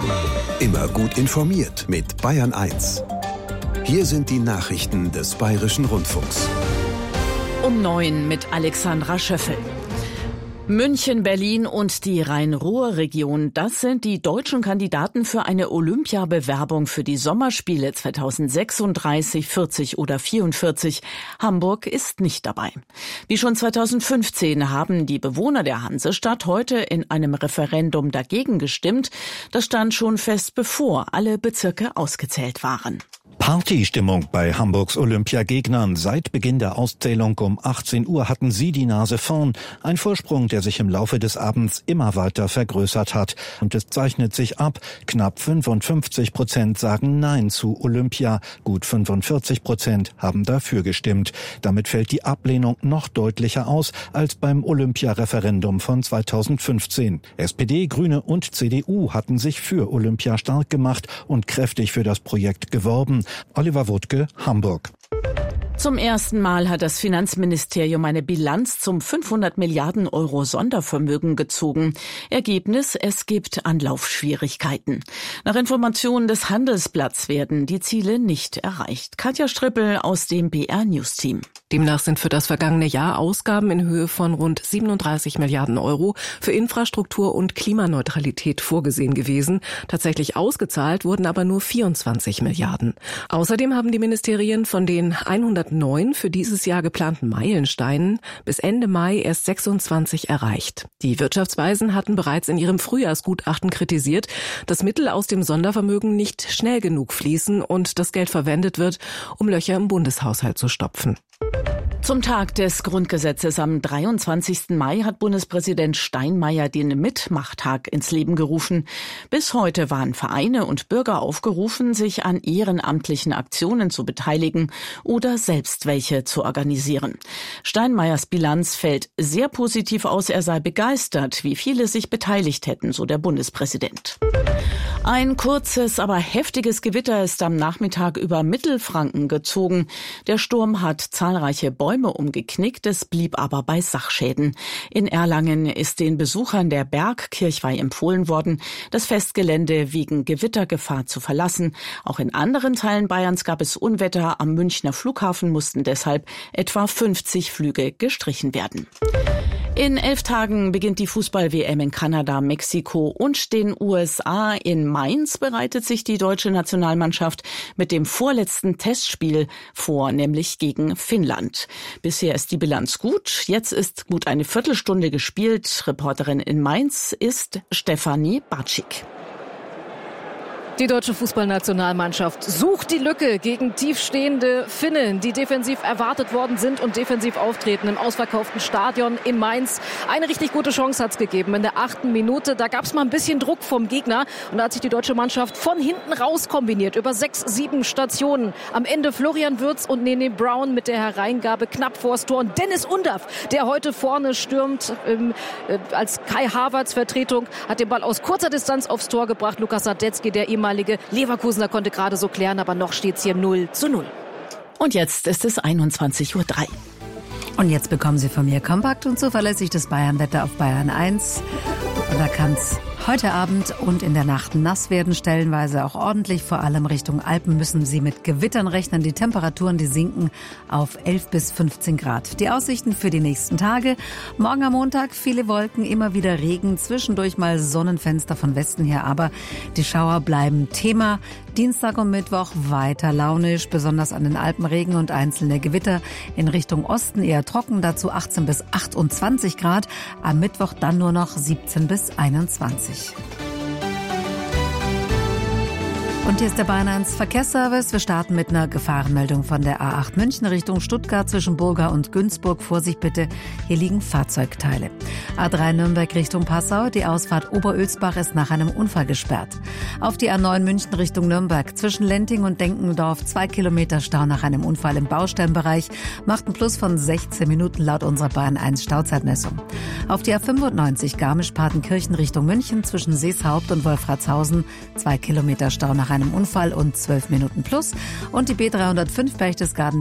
Immer gut informiert mit Bayern 1. Hier sind die Nachrichten des Bayerischen Rundfunks. Um 9 mit Alexandra Schöffel. München, Berlin und die Rhein-Ruhr-Region, das sind die deutschen Kandidaten für eine Olympiabewerbung für die Sommerspiele 2036, 40 oder 44. Hamburg ist nicht dabei. Wie schon 2015 haben die Bewohner der Hansestadt heute in einem Referendum dagegen gestimmt. Das stand schon fest, bevor alle Bezirke ausgezählt waren. Partystimmung bei Hamburgs Olympiagegnern. Seit Beginn der Auszählung um 18 Uhr hatten sie die Nase vorn. Ein Vorsprung, der sich im Laufe des Abends immer weiter vergrößert hat. Und es zeichnet sich ab. Knapp 55% sagen Nein zu Olympia. Gut 45% haben dafür gestimmt. Damit fällt die Ablehnung noch deutlicher aus als beim Olympiareferendum von 2015. SPD, Grüne und CDU hatten sich für Olympia stark gemacht und kräftig für das Projekt geworben. Oliver Wuttke, Hamburg. Zum ersten Mal hat das Finanzministerium eine Bilanz zum 500 Milliarden Euro Sondervermögen gezogen. Ergebnis: Es gibt Anlaufschwierigkeiten. Nach Informationen des Handelsblatts werden die Ziele nicht erreicht. Katja Strippel aus dem BR News Team. Demnach sind für das vergangene Jahr Ausgaben in Höhe von rund 37 Milliarden Euro für Infrastruktur und Klimaneutralität vorgesehen gewesen. Tatsächlich ausgezahlt wurden aber nur 24 Milliarden. Außerdem haben die Ministerien von den 109 für dieses Jahr geplanten Meilensteinen bis Ende Mai erst 26 erreicht. Die Wirtschaftsweisen hatten bereits in ihrem Frühjahrsgutachten kritisiert, dass Mittel aus dem Sondervermögen nicht schnell genug fließen und das Geld verwendet wird, um Löcher im Bundeshaushalt zu stopfen. Zum Tag des Grundgesetzes am 23. Mai hat Bundespräsident Steinmeier den Mitmachtag ins Leben gerufen. Bis heute waren Vereine und Bürger aufgerufen, sich an ehrenamtlichen Aktionen zu beteiligen oder selbst welche zu organisieren. Steinmeiers Bilanz fällt sehr positiv aus. Er sei begeistert, wie viele sich beteiligt hätten, so der Bundespräsident. Ein kurzes, aber heftiges Gewitter ist am Nachmittag über Mittelfranken gezogen. Der Sturm hat zahlreiche Bäume umgeknickt, es blieb aber bei Sachschäden. In Erlangen ist den Besuchern der Bergkirchweih empfohlen worden, das Festgelände wegen Gewittergefahr zu verlassen. Auch in anderen Teilen Bayerns gab es Unwetter. Am Münchner Flughafen mussten deshalb etwa 50 Flüge gestrichen werden. In 11 Tagen beginnt die Fußball-WM in Kanada, Mexiko und den USA. In Mainz bereitet sich die deutsche Nationalmannschaft mit dem vorletzten Testspiel vor, nämlich gegen Finnland. Bisher ist die Bilanz gut. Jetzt ist gut eine Viertelstunde gespielt. Reporterin in Mainz ist Stefanie Batschik. Die deutsche Fußballnationalmannschaft sucht die Lücke gegen tiefstehende Finnen, die defensiv erwartet worden sind und defensiv auftreten im ausverkauften Stadion in Mainz. Eine richtig gute Chance hat's gegeben in der 8. Minute. Da gab's mal ein bisschen Druck vom Gegner und da hat sich die deutsche Mannschaft von hinten raus kombiniert über 6, 7 Stationen. Am Ende Florian Wirtz und Nene Brown mit der Hereingabe knapp vors Tor. Und Dennis Undaff, der heute vorne stürmt als Kai Havertz Vertretung, hat den Ball aus kurzer Distanz aufs Tor gebracht. Lukas Sadetzky, der ehemalige Leverkusener, konnte gerade so klären, aber noch steht's hier 0:0. Und jetzt ist es 21:03 Uhr. Und jetzt bekommen Sie von mir kompakt und zuverlässig das Bayernwetter auf Bayern 1. Und da kann's heute Abend und in der Nacht nass werden, stellenweise auch ordentlich. Vor allem Richtung Alpen müssen Sie mit Gewittern rechnen. Die Temperaturen, die sinken auf 11 bis 15 Grad. Die Aussichten für die nächsten Tage: Morgen am Montag viele Wolken, immer wieder Regen, zwischendurch mal Sonnenfenster von Westen her, aber die Schauer bleiben Thema. Dienstag und Mittwoch weiter launisch, besonders an den Alpen Regen und einzelne Gewitter. In Richtung Osten eher trocken, dazu 18 bis 28 Grad. Am Mittwoch dann nur noch 17 bis 21. Und hier ist der Bayern 1 Verkehrsservice. Wir starten mit einer Gefahrenmeldung von der A8 München Richtung Stuttgart zwischen Burga und Günzburg. Vorsicht bitte, hier liegen Fahrzeugteile. A3 Nürnberg Richtung Passau. Die Ausfahrt Oberölsbach ist nach einem Unfall gesperrt. Auf die A9 München Richtung Nürnberg zwischen Lenting und Denkendorf 2 Kilometer Stau nach einem Unfall im Baustellenbereich. Macht einen Plus von 16 Minuten laut unserer Bayern 1 Stauzeitmessung. Auf die A95 Garmisch-Partenkirchen Richtung München zwischen Seeshaupt und Wolfratshausen 2 Kilometer Stau nach einem Unfall und 12 Minuten Plus. Und die B305 Berchtesgaden